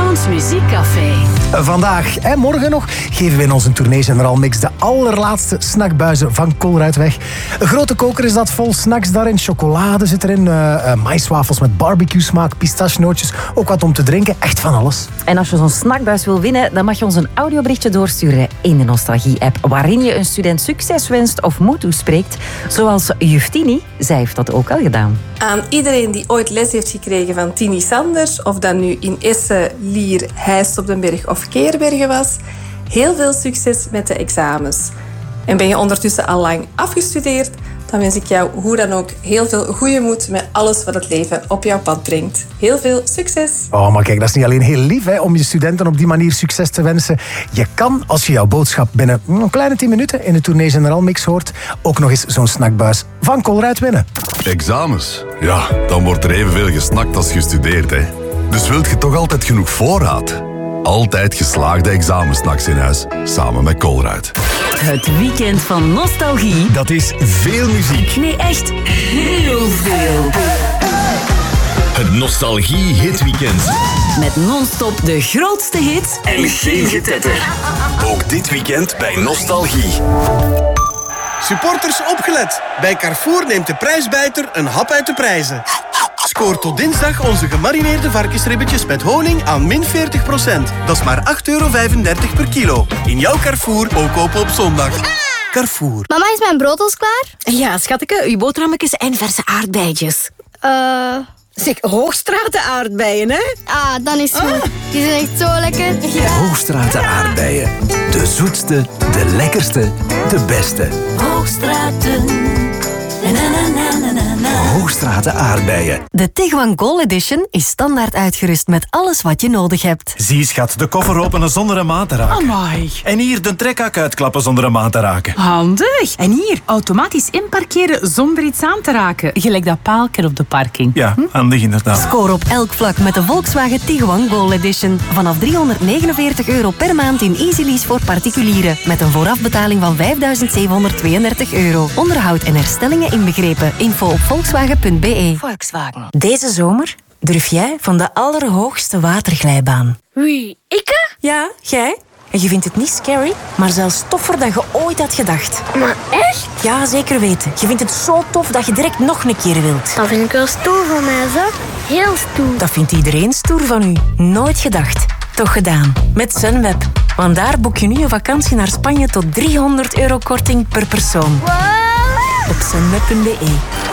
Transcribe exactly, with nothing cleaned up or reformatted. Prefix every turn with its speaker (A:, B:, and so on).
A: Toons Muziekcafé.
B: Vandaag en morgen nog geven we in onze Tournee General Mix de allerlaatste snackbuizen van Colruyt weg. Een grote koker is dat vol snacks daarin. Chocolade zit erin, uh, uh, maïswafels met barbecue smaak, pistachenootjes, ook wat om te drinken, echt van alles.
C: En als je zo'n snackbuis wil winnen, dan mag je ons een audioberichtje doorsturen in de Nostalgie-app, waarin je een student succes wenst of moed toespreekt, zoals Juftini. Zij heeft dat ook al gedaan.
D: Aan iedereen die ooit les heeft gekregen van Tini Sanders, of dat nu in Essen, Lier, Heist op den Berg of Keerbergen was, heel veel succes met de examens. En ben je ondertussen al lang afgestudeerd, dan wens ik jou hoe dan ook heel veel goede moed met alles wat het leven op jouw pad brengt. Heel veel succes!
B: Oh, maar kijk, dat is niet alleen heel lief hè, om je studenten op die manier succes te wensen. Je kan, als je jouw boodschap binnen een kleine tien minuten in de Tournee General Mix hoort, ook nog eens zo'n snackbuis van Colruyt winnen.
E: Examens? Ja, dan wordt er evenveel gesnakt als gestudeerd, hè. Dus wilt je toch altijd genoeg voorraad? Altijd geslaagde examensnacks in huis, samen met Colruyt.
A: Het weekend van nostalgie.
F: Dat is veel muziek.
A: Nee, echt heel veel.
F: Het Nostalgie Hitweekend.
A: Met non-stop de grootste hits
F: En geen getetter. Ook dit weekend bij Nostalgie.
G: Supporters opgelet. Bij Carrefour neemt de prijsbijter een hap uit de prijzen. Scoor tot dinsdag onze gemarineerde varkensribbetjes met honing aan min veertig procent. Dat is maar acht euro vijfendertig per kilo. In jouw Carrefour ook open op zondag. Carrefour.
H: Mama, is mijn brood al klaar?
I: Ja, schatje, uw boterhammetjes en verse aardbeidjes.
H: Eh...
I: Zeg, Hoogstraten aardbeien, hè?
H: Ah, dan is het goed. Die zijn echt zo lekker.
I: Ja.
F: Hoogstraten aardbeien. De zoetste, de lekkerste, de beste.
A: Hoogstraten. Na, na, na, na, na, na.
F: Hoogstraten aardbeien.
J: De Tiguan Gold Edition is standaard uitgerust met alles wat je nodig hebt.
K: Zie, schat, de koffer openen zonder een maat te raken.
L: Amai.
K: En hier de trekhak uitklappen zonder een maat te raken.
L: Handig. En hier, automatisch inparkeren zonder iets aan te raken. Gelijk dat paalken op de parking.
K: Ja, hm? handig inderdaad.
J: Score op elk vlak met de Volkswagen Tiguan Gold Edition. Vanaf driehonderdnegenenveertig euro per maand in Easy Lease voor particulieren. Met een voorafbetaling van vijfduizend zevenhonderdtweeëndertig euro. Onderhoud en herstellingen inbegrepen. Info op volkswagen punt be.
A: Volkswagen.
J: Deze zomer durf jij van de allerhoogste waterglijbaan.
H: Wie? Ik?
J: Ja, jij. En je vindt het niet scary, maar zelfs toffer dan je ooit had gedacht.
H: Maar echt?
J: Ja, zeker weten. Je vindt het zo tof dat je direct nog een keer wilt.
H: Dat vind ik wel stoer van mij, zo. Heel stoer.
J: Dat vindt iedereen stoer van u. Nooit gedacht. Toch gedaan. Met Sunweb. Want daar boek je nu een vakantie naar Spanje tot driehonderd euro korting per persoon.
H: Wow.
J: Op sunweb punt be.